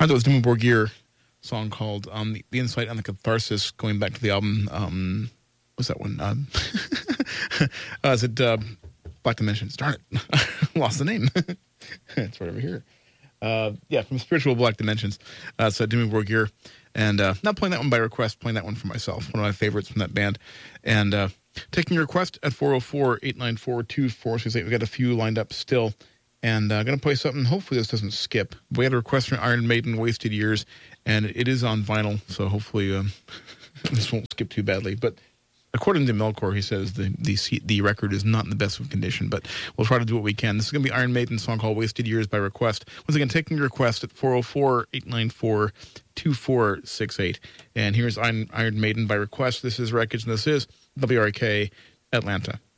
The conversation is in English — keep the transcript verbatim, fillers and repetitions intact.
I thought it was Dimmu Borgir song called um, the, the Insight on the Catharsis, going back to the album. Um, what's that one? Um, uh, is it uh, Black Dimensions? Darn it. Lost the name. It's right over here. Uh, yeah, from Spiritual Black Dimensions. Uh, so Dimmu Borgir. And uh, not playing that one by request, playing that one for myself. One of my favorites from that band. And uh, taking your request at four oh four, eight nine four, two four six eight. We've got a few lined up still. And I'm uh, going to play something. Hopefully this doesn't skip. We had a request from Iron Maiden, Wasted Years, and it is on vinyl, so hopefully um, this won't skip too badly. But according to Melkor, he says the, the the record is not in the best of condition, but we'll try to do what we can. This is going to be Iron Maiden's song called Wasted Years by request. Once again, taking your request at four oh four, eight nine four, two four six eight. And here's Iron, Iron Maiden by request. This is Wreckage, and this is W R K Atlanta.